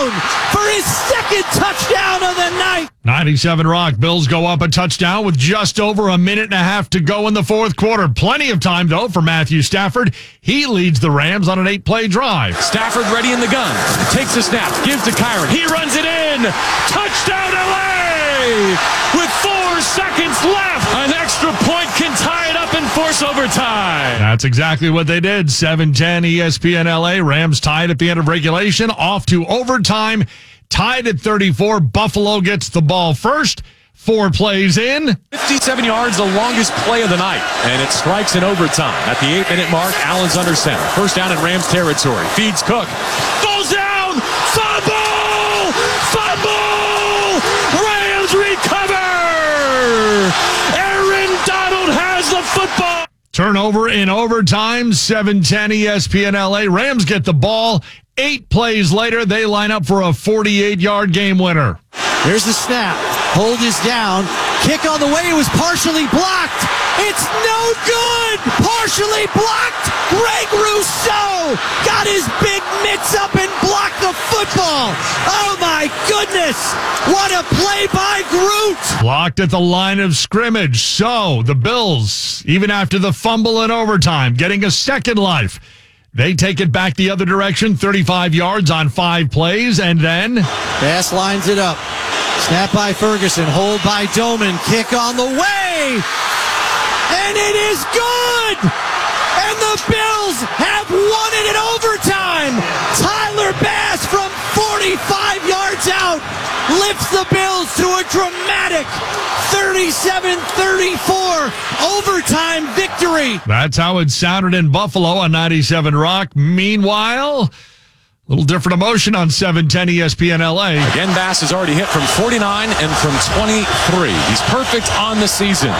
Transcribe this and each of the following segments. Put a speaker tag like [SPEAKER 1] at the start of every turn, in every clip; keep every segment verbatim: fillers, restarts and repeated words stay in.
[SPEAKER 1] zone for his second touchdown of the night.
[SPEAKER 2] ninety-seven Rock. Bills go up a touchdown with just over a minute and a half to go in the fourth quarter. Plenty of time, though, for Matthew Stafford. He leads the Rams on an eight-play drive.
[SPEAKER 3] Stafford ready in the gun. Takes the snap. Gives to Kyron. He runs it in. Touchdown L A! With four seconds left. An extra point can tie it up and force overtime.
[SPEAKER 2] That's exactly what they did. seven ten E S P N L A. Rams tied at the end of regulation. Off to overtime. Tied at thirty-four. Buffalo gets the ball first. Four plays in.
[SPEAKER 3] fifty-seven yards, the longest play of the night. And it strikes in overtime. At the eight-minute mark, Allen's under center. First down in Rams territory. Feeds Cook. Falls down. Fumble! Fumble! Rams recover! Aaron Donald has the football.
[SPEAKER 2] Turnover in overtime. seven ten E S P N L A. Rams get the ball. Eight plays later, they line up for a forty-eight-yard game winner.
[SPEAKER 1] Here's the snap. Hold is down. Kick on the way. It was partially blocked. It's no good. Partially blocked. Greg Rousseau got his big mitts up and blocked the football. Oh, my goodness. What a play by Groot.
[SPEAKER 2] Blocked at the line of scrimmage. So the Bills, even after the fumble in overtime, getting a second life. They take it back the other direction, thirty-five yards on five plays, and then
[SPEAKER 1] Bass lines it up. Snap by Ferguson, hold by Doman, kick on the way, and it is good! And the Bills have won it in overtime! Tyler Bass from forty-five yards out lifts the Bills to a dramatic thirty-seven thirty-four overtime victory.
[SPEAKER 2] That's how it sounded in Buffalo on ninety-seven Rock. Meanwhile, a little different emotion on seven ten E S P N L A.
[SPEAKER 3] Again, Bass has already hit from forty-nine and from twenty-three. He's perfect on the season.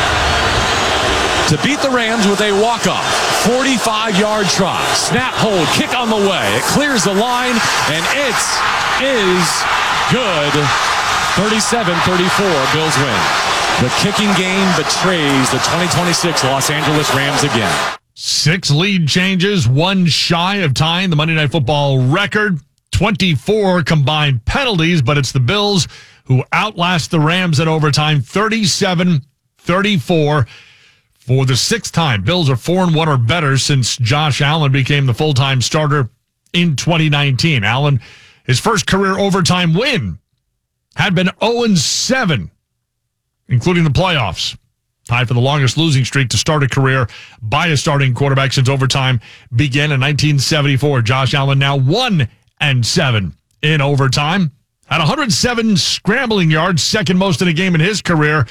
[SPEAKER 3] To beat the Rams with a walk-off, forty-five-yard try. Snap, hold, kick on the way. It clears the line, and it is good. thirty-seven thirty-four, Bills win. The kicking game betrays the twenty twenty-six Los Angeles Rams again.
[SPEAKER 2] Six lead changes, one shy of tying the Monday Night Football record. twenty-four combined penalties, but it's the Bills who outlast the Rams at overtime, thirty-seven thirty-four. For the sixth time, Bills are four and one or better since Josh Allen became the full-time starter in twenty nineteen. Allen, his first career overtime win, had been oh and seven, including the playoffs. Tied for the longest losing streak to start a career by a starting quarterback since overtime began in nineteen seventy-four. Josh Allen now one and seven in overtime. At one hundred seven scrambling yards, second most in a game in his career.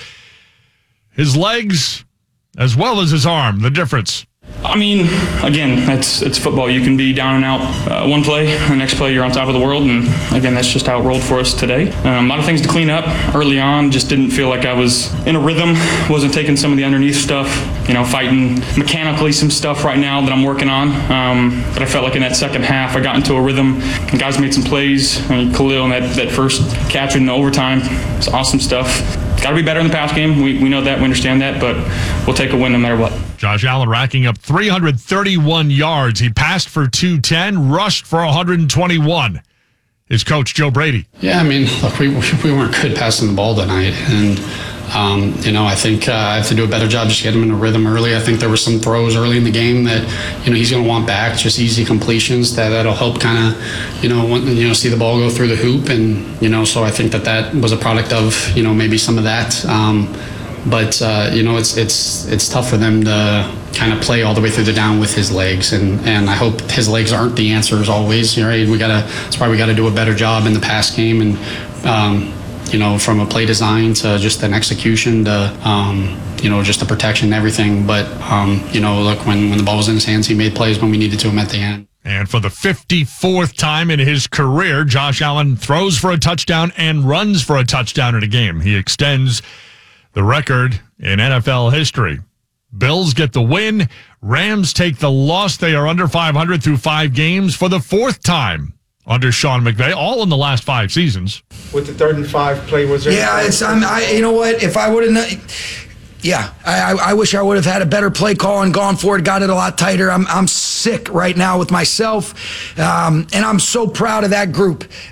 [SPEAKER 2] His legs, as well as his arm, the difference.
[SPEAKER 4] I mean, again, it's it's football. You can be down and out uh, one play, the next play you're on top of the world, and again, that's just how it rolled for us today. Um, a lot of things to clean up early on. Just didn't feel like I was in a rhythm. Wasn't taking some of the underneath stuff. You know, fighting mechanically some stuff right now that I'm working on. Um, but I felt like in that second half, I got into a rhythm. And guys made some plays. I mean, Khalil, that that first catch in overtime, it's awesome stuff. Got to be better in the pass game. We we know that. We understand that. But we'll take a win no matter what.
[SPEAKER 2] Josh Allen racking up three hundred thirty-one yards. He passed for two ten, rushed for one hundred twenty-one. His coach, Joe Brady.
[SPEAKER 5] Yeah, I mean, look, we we weren't good passing the ball tonight. And, um, you know, I think uh, I have to do a better job just getting him in a rhythm early. I think there were some throws early in the game that, you know, he's going to want back, just easy completions that, that'll help kind of, you know, when, you know, see the ball go through the hoop. And, you know, so I think that that was a product of, you know, maybe some of that. Um, But, uh, you know, it's it's it's tough for them to kind of play all the way through the down with his legs. And, and I hope his legs aren't the answers always. Right? We gotta, that's why we got to do a better job in the pass game. And, um, you know, from a play design to just an execution to, um, you know, just the protection and everything. But, um, you know, look, when, when the ball was in his hands, he made plays when we needed to him at the end.
[SPEAKER 2] And for the fifty-fourth time in his career, Josh Allen throws for a touchdown and runs for a touchdown in a game. He extends the record in N F L history. Bills get the win. Rams take the loss. They are under five hundred through five games for the fourth time under Sean McVay, all in the last five seasons.
[SPEAKER 6] With the third and five play, was there?
[SPEAKER 7] Yeah, it's. I'm, I. You know what? If I would have. Yeah, I, I wish I would have had a better play call and gone for it, got it a lot tighter. I'm I'm sick right now with myself, um, and I'm so proud of that group.